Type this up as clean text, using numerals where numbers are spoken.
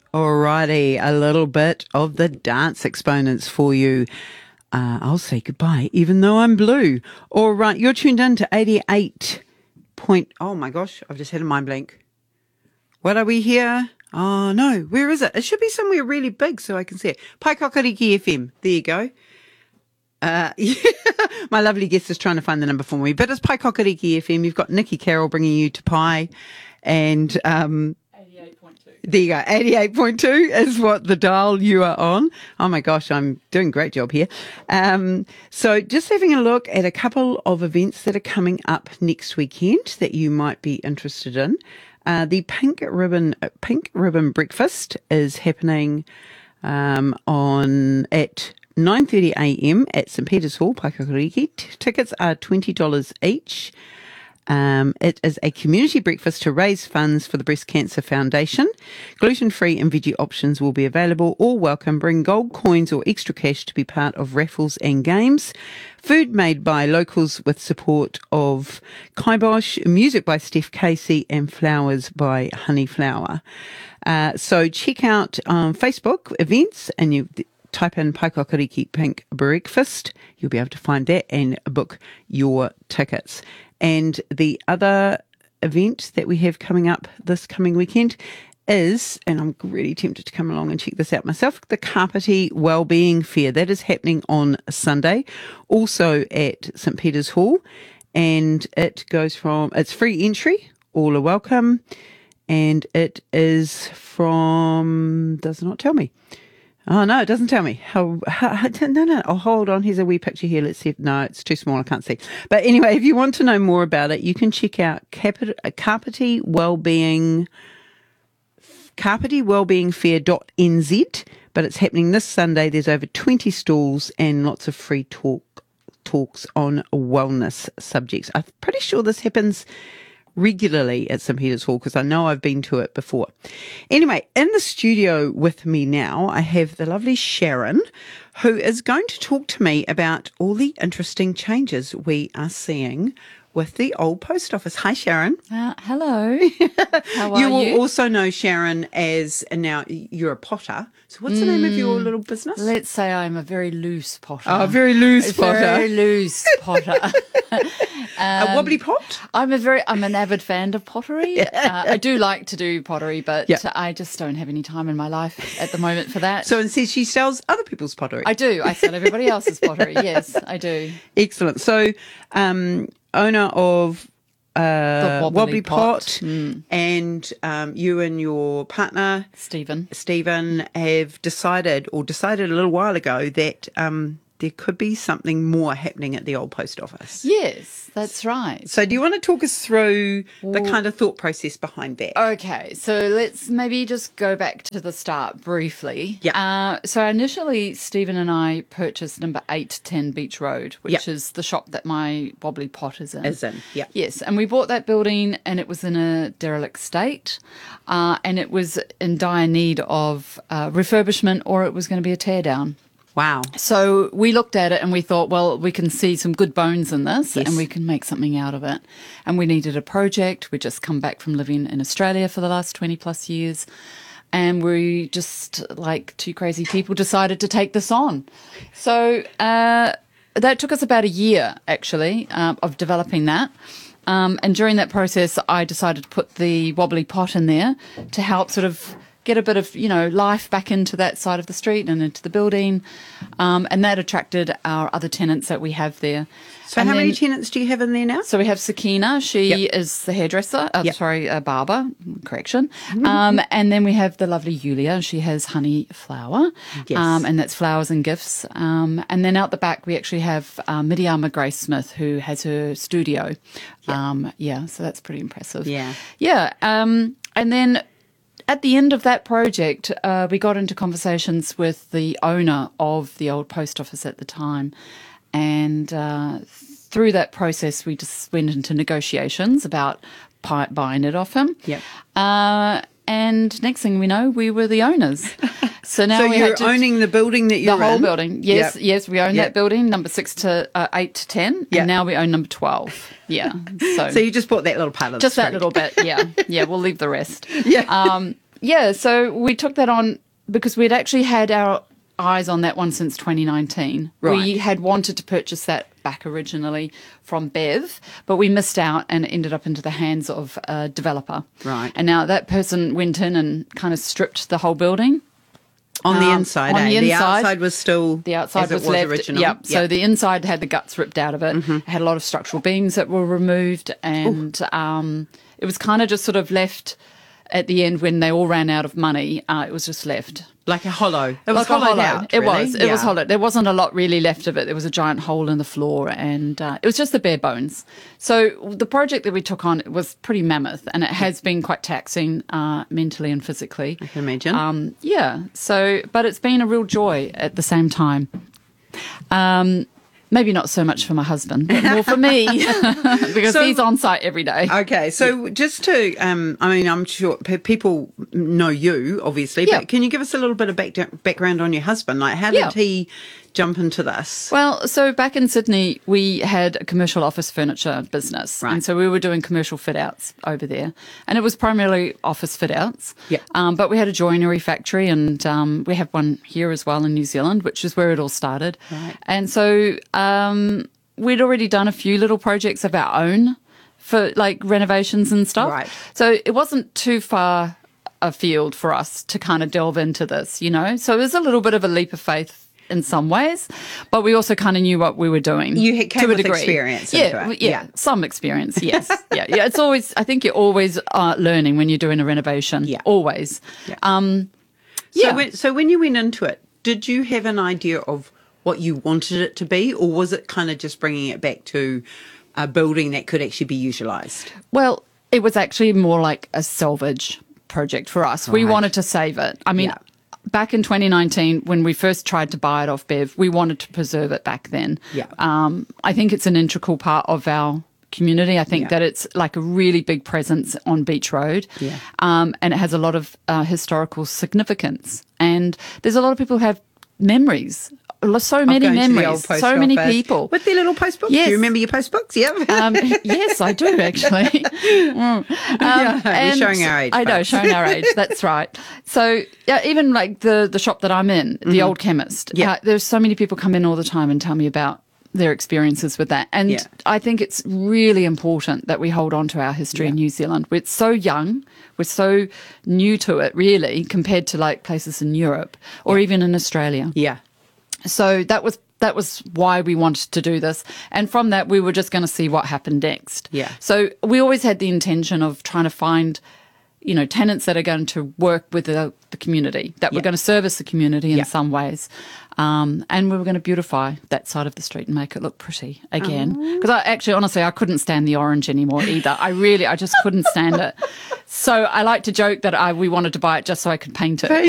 Alrighty, a little bit of the dance exponents for you. I'll say goodbye, even though I'm blue. All right, you're tuned in to 88 point... Oh my gosh, I've just had a mind blank. What are we here? Oh no, where is it? It should be somewhere really big so I can see it. Paikokariki FM, there you go. My lovely guest is trying to find the number for me, but it's Paikokariki FM. You've got Nikki Carroll bringing you to Pi, and 88.2. There you go. 88.2 is what the dial you are on. Oh my gosh, I'm doing a great job here. So just having a look at a couple of events that are coming up next weekend that you might be interested in. The Pink Ribbon Breakfast is happening at 9:30 a.m. at St Peter's Hall, Paikokariki. Tickets are $20 each. It is a community breakfast to raise funds for the Breast Cancer Foundation. Gluten-free and veggie options will be available. All welcome. Bring gold coins or extra cash to be part of raffles and games. Food made by locals with support of Kibosh, music by Steph Casey, and flowers by Honeyflower. So check out Facebook events and you type in Paikokariki Pink Breakfast. You'll be able to find that and book your tickets. And the other event that we have coming up this coming weekend is, and I'm really tempted to come along and check this out myself, the Kapiti Wellbeing Fair. That is happening on Sunday, also at St Peter's Hall. And it's free entry, all are welcome. And it is from, does not tell me. Oh, no, it doesn't tell me. No. Oh, hold on. Here's a wee picture here. Let's see. No, it's too small. I can't see. But anyway, if you want to know more about it, you can check out Kapiti Wellbeingfair.nz. But it's happening this Sunday. There's over 20 stalls and lots of free talks on wellness subjects. I'm pretty sure this happens regularly at St Peter's Hall because I know I've been to it before. Anyway, in the studio with me now, I have the lovely Sharon, who is going to talk to me about all the interesting changes we are seeing with the old post office. Hi, Sharon. Hello. How are you? You will also know Sharon as, now you're a potter. So what's the name of your little business? Let's say I'm a very loose potter. Oh, very loose potter. Very loose potter. A wobbly pot? I'm an avid fan of pottery. I do like to do pottery, but I just don't have any time in my life at the moment for that. So instead she sells other people's pottery. I do. I sell everybody else's pottery. Yes, I do. Excellent. So, owner of the Wobbly Pot. And you and your partner Stephen have decided a little while ago that there could be something more happening at the old post office. Yes, that's right. So do you want to talk us through the kind of thought process behind that? Okay, so let's maybe just go back to the start briefly. Yeah. So initially, Stephen and I purchased number 810 Beach Road, which is the shop that my Wobbly Pot is in. Yeah. Yes, and we bought that building and it was in a derelict state and it was in dire need of refurbishment or it was going to be a tear down. Wow. So we looked at it and we thought, well, we can see some good bones in this and we can make something out of it. And we needed a project. We'd just come back from living in Australia for the last 20 plus years. And we just, like two crazy people, decided to take this on. So that took us about a year, actually, of developing that. And during that process, I decided to put the Wobbly Pot in there to help sort of get a bit of, life back into that side of the street and into the building. And that attracted our other tenants that we have there. So how many tenants do you have in there now? So we have Sakina. She is the hairdresser. Barber. Correction. And then we have the lovely Yulia. She has Honeyflower. Yes. And that's flowers and gifts. And then out the back we actually have Midiama Grace Smith, who has her studio. So that's pretty impressive. Yeah. Yeah. And then at the end of that project, we got into conversations with the owner of the old post office at the time. And through that process, we just went into negotiations about buying it off him. Yep. And next thing we know, we were the owners. So now you're owning the building that you're in? The whole building. Yes, yes, we own that building, number 8 to 10, and now we own number 12. Yeah. So you just bought that little part of just the that little bit, yeah. Yeah, we'll leave the rest. Yeah. yeah, so we took that on because we'd actually had our eyes on that one since 2019. Right. We had wanted to purchase that back originally from Bev, but we missed out and it ended up into the hands of a developer. Right. And now that person went in and kind of stripped the whole building. On the inside, on the The inside. outside was still The outside as it was was left. original. Yep. So the inside had the guts ripped out of it. It had a lot of structural beams that were removed, and it was kind of just sort of left at the end when they all ran out of money. It was just left. Like a hollow. It was Like a hollowed hollow. out. It really. was. It was hollowed. There wasn't a lot really left of it. There was a giant hole in the floor, and it was just the bare bones. So the project that we took on was pretty mammoth, and it has been quite taxing mentally and physically. I can imagine. Yeah. So, but it's been a real joy at the same time. Maybe not so much for my husband, but more for me because he's on site every day. Okay, so just to, I mean, I'm sure people know you, obviously, Yeah. but can you give us a little bit of background on your husband? Like, how Yeah. did he jump into this? Well, so back in Sydney, we had a commercial office furniture business. Right. And so we were doing commercial fit outs over there. And it was primarily office fit outs. Yeah. But we had a joinery factory and we have one here as well in New Zealand, which is where it all started. Right. And so we'd already done a few little projects of our own for like renovations and stuff. Right. So it wasn't too far afield for us to kind of delve into this, you know. So it was a little bit of a leap of faith in some ways, but we also kind of knew what we were doing. You came to a with degree. experience Yeah, into it. yeah, some experience, yes. yeah. It's always, I think you're always learning when you're doing a renovation. Yeah. Always. Yeah. Yeah. So when you went into it, did you have an idea of what you wanted it to be, or was it kind of just bringing it back to a building that could actually be utilised? Well, it was actually more like a salvage project for us. We Right. wanted to save it. I mean, Yeah. back in 2019, when we first tried to buy it off Bev, we wanted to preserve it back then. Yeah. I think it's an integral part of our community. I think Yeah. that it's like a really big presence on Beach Road. Yeah. And it has a lot of historical significance. And there's a lot of people who have memories. So many Going to the old memories. post So many office people. with their little post books. Yes. Do you remember your post books? Yeah. Yes, I do actually. Yeah, we're and showing our age, I know, folks. showing our age. That's right. So yeah, even like the shop that I'm in, the old chemist. Mm-hmm. Yeah. There's so many people come in all the time and tell me about their experiences with that. And Yeah. I think it's really important that we hold on to our history in New Zealand. We're so young, we're so new to it, really, compared to like places in Europe or even in Australia. Yeah. So that was why we wanted to do this. And from that, we were just going to see what happened next. Yeah. So we always had the intention of trying to find, you know, tenants that are going to work with the community, that were Yeah. going to service the community in Yeah. some ways. And we were going to beautify that side of the street and make it look pretty again. Because honestly, I couldn't stand the orange anymore either. I just couldn't stand it. So I like to joke that we wanted to buy it just so I could paint it.